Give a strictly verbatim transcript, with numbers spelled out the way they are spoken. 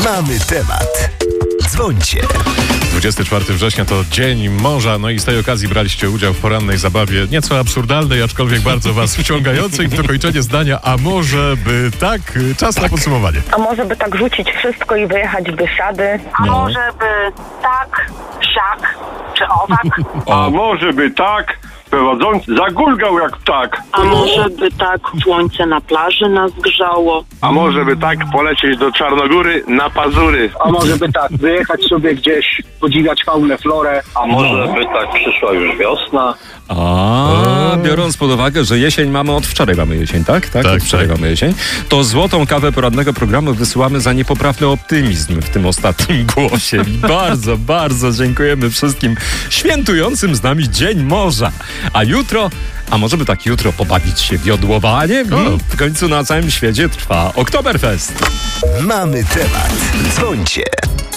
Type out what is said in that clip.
Mamy temat. Dzwońcie. dwudziestego czwartego września to Dzień Morza, no i z tej okazji braliście udział w porannej zabawie, nieco absurdalnej, aczkolwiek bardzo was wciągającej w dokończenie zdania, a może by tak? Czas na podsumowanie. A może by tak rzucić wszystko i wyjechać w Bieszczady? A No. może by tak, siak czy owak? A może by tak, prowadzący zagulgał jak ptak. A może by tak słońce na plaży nas grzało? A może by tak polecieć do Czarnogóry na Pazury. A może by tak wyjechać sobie gdzieś, podziwiać faunę, florę. A może by tak przyszła już wiosna? A, biorąc pod uwagę, że jesień mamy od wczoraj, mamy jesień, tak? Tak, Tak, od wczoraj tak. mamy jesień. To złotą kawę porannego programu wysyłamy za niepoprawny optymizm w tym ostatnim głosie. I bardzo, bardzo dziękujemy wszystkim świętującym z nami Dzień Morza. A jutro, a może by tak jutro pobawić się w jodłowanie? Mm, w końcu na całym świecie trwa Oktoberfest. Mamy temat. Dzwońcie.